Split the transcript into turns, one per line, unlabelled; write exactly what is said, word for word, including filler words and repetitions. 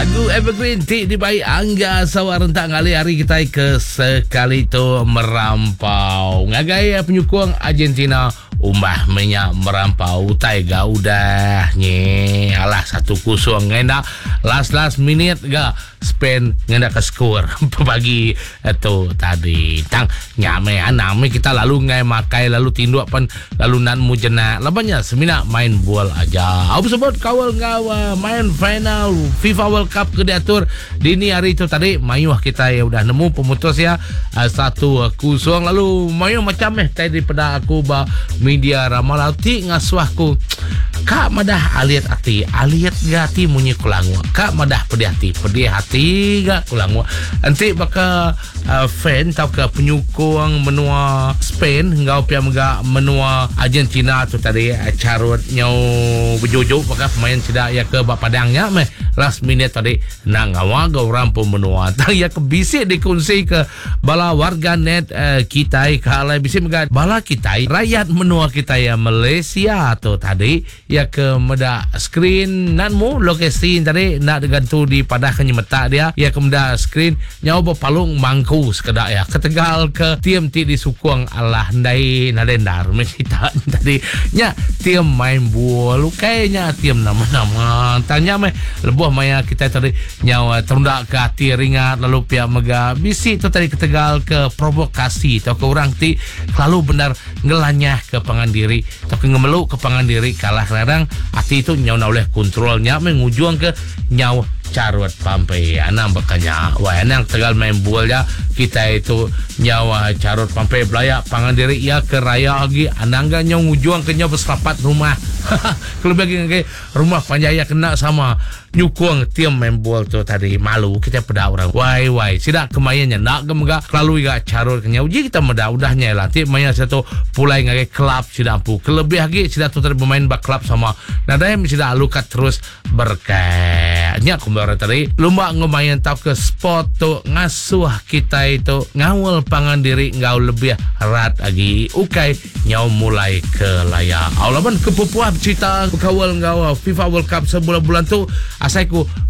Lagu Evergreen ti di bayi angga sawa rentak ngali hari kita ke sekali tu merampau ngagai penyukung Argentina umbah minyak merampau taiga udah nye alah satu kusung ngenda last last minute ga Spain ngenda ke skor pagi itu tadi tang nyame aname kita lalu ngai makai lalu tinduk pan lalu nan mujena labanya semina main bola aja apa sebut kawal ngawa main final FIFA World Cup ke diatur dini hari itu tadi mayuh kita ya udah nemu pemutus ya satu kusung lalu mayuh macam eh tadi pada aku ba media ramalati ngasuahku kak madah aliat hati aliat gati munyi kulangwa kak madah pedih hati pedih hati gak kulangwa nanti baka uh, fan tau ke penyukung menua Spain ngau pia mega menua Argentina tu tadi uh, carut nyau bejojo baka pemain tidak ya ke bapadangnya meh last minute tadi nak ngawa gau rampu menua tang ya ke bisik dikunci ke bala warga net uh, kita kalau bisik mega bala kita rakyat menua kita ya Malaysia tu tadi ya ke meda screen nanmu lokasi tadi nak digantu di padah kenyemeta dia ya ke meda screen nyawa berpalung mangku sekedak ya ketegal ke tim ti disukung Allah ndai nadendar kita tadi nya tim main bola kayaknya tim nama-nama tanya meh lebuh maya kita tadi nyawa terunda ke hati ringat lalu pihak mega bisi tu tadi ketegal ke provokasi atau ke orang ti lalu benar ngelanyah ke pangandiri atau ke ngemeluk ke pangandiri kalah kadang hati itu nyawa oleh kontrolnya mengujung ke nyawa carut pampai anang bekanya wah anang tegal main bola kita itu nyawa carut pampai belaya pangandiri ya ke raya lagi anang gak nyawa ujung ke nyawa berserapat rumah kalau bagi ke rumah panjaya kena sama nyukung tim main bola tu tadi malu kita pada orang wai wai sidak kemayannya nak gemega lalu gak carut ke nyawa kita meda udahnya lah ti maya satu pulai ngake klub sidak pu kelebih lagi sidak tu tadi bermain bak klub sama nadai sidak alukat terus berkahnya kemarin tadi lumba ngemayan tau ke sport tu ngasuh kita itu ngawal pangan diri ngau lebih erat lagi ukai nyau mulai ke layar awalaban kepupuan cerita kawal ngau FIFA World Cup sebulan-bulan tu asaiku